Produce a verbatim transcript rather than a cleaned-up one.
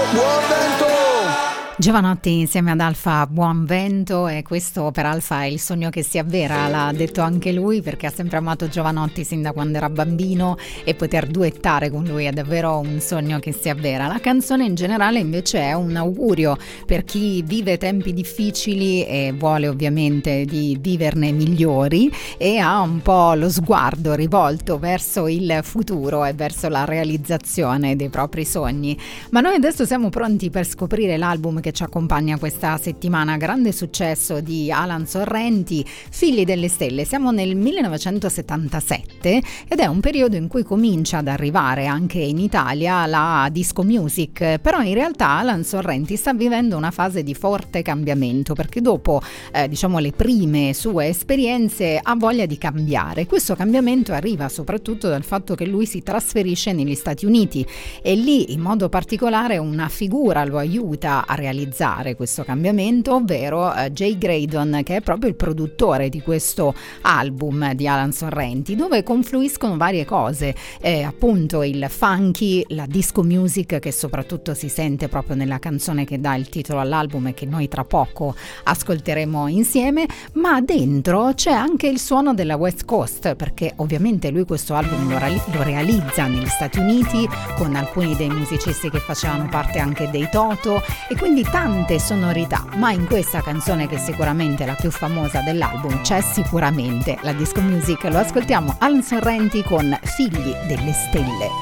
buon vento. Giovanotti insieme ad Alfa, buon vento, e questo per Alfa è il sogno che si avvera, l'ha detto anche lui, perché ha sempre amato Giovanotti sin da quando era bambino e poter duettare con lui è davvero un sogno che si avvera. La canzone in generale invece è un augurio per chi vive tempi difficili e vuole ovviamente di viverne migliori e ha un po' lo sguardo rivolto verso il futuro e verso la realizzazione dei propri sogni. Ma noi adesso siamo pronti per scoprire l'album che ci accompagna questa settimana, grande successo di Alan Sorrenti, Figli delle Stelle. Siamo nel millenovecentosettantasette ed è un periodo in cui comincia ad arrivare anche in Italia la disco music, però in realtà Alan Sorrenti sta vivendo una fase di forte cambiamento, perché dopo eh, diciamo le prime sue esperienze ha voglia di cambiare. Questo cambiamento arriva soprattutto dal fatto che lui si trasferisce negli Stati Uniti e lì in modo particolare una figura lo aiuta a realizzare questo cambiamento, ovvero uh, Jay Graydon, che è proprio il produttore di questo album di Alan Sorrenti, dove confluiscono varie cose, eh, appunto il funky, la disco music, che soprattutto si sente proprio nella canzone che dà il titolo all'album e che noi tra poco ascolteremo insieme, ma dentro c'è anche il suono della West Coast, perché ovviamente lui questo album lo, reali- lo realizza negli Stati Uniti con alcuni dei musicisti che facevano parte anche dei Toto, e quindi tante sonorità, ma in questa canzone, che sicuramente è la più famosa dell'album, c'è sicuramente la disco music. Lo ascoltiamo, Alan Sorrenti con Figli delle Stelle.